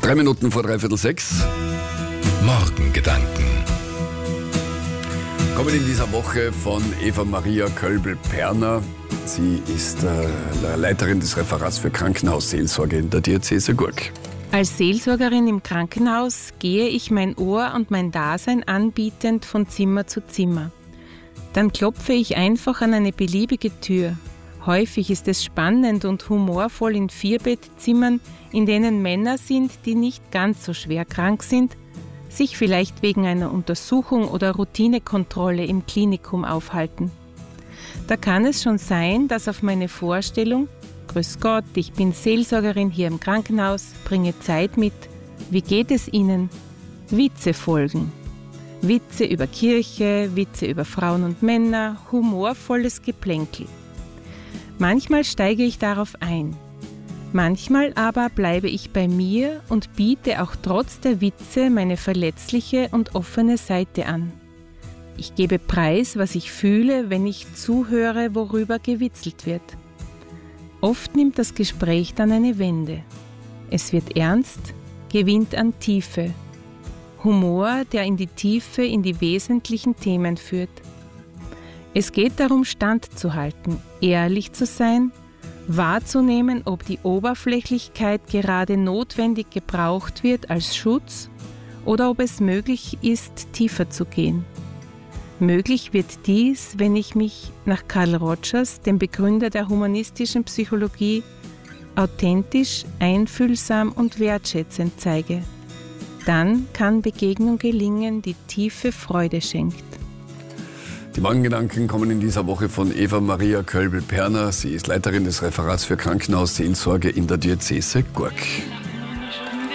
3 Minuten vor 5:45. Morgengedanken. Kommen in dieser Woche von Eva Maria Kölbel-Perner. Sie ist Leiterin des Referats für Krankenhausseelsorge in der Diözese Gurk. Als Seelsorgerin im Krankenhaus gehe ich mein Ohr und mein Dasein anbietend von Zimmer zu Zimmer. Dann klopfe ich einfach an eine beliebige Tür. Häufig ist es spannend und humorvoll in 4-Bettzimmern, in denen Männer sind, die nicht ganz so schwer krank sind, sich vielleicht wegen einer Untersuchung oder Routinekontrolle im Klinikum aufhalten. Da kann es schon sein, dass auf meine Vorstellung, Grüß Gott, ich bin Seelsorgerin hier im Krankenhaus, bringe Zeit mit, wie geht es Ihnen? Witze folgen. Witze über Kirche, Witze über Frauen und Männer, humorvolles Geplänkel. Manchmal steige ich darauf ein. Manchmal aber bleibe ich bei mir und biete auch trotz der Witze meine verletzliche und offene Seite an. Ich gebe preis, was ich fühle, wenn ich zuhöre, worüber gewitzelt wird. Oft nimmt das Gespräch dann eine Wende. Es wird ernst, gewinnt an Tiefe. Humor, der in die Tiefe, in die wesentlichen Themen führt. Es geht darum, standzuhalten, ehrlich zu sein, wahrzunehmen, ob die Oberflächlichkeit gerade notwendig gebraucht wird als Schutz oder ob es möglich ist, tiefer zu gehen. Möglich wird dies, wenn ich mich nach Carl Rogers, dem Begründer der humanistischen Psychologie, authentisch, einfühlsam und wertschätzend zeige. Dann kann Begegnung gelingen, die tiefe Freude schenkt. Die Morgengedanken kommen in dieser Woche von Eva Maria Kölbel-Perner. Sie ist Leiterin des Referats für Krankenhausseelsorge in der Diözese Gurk.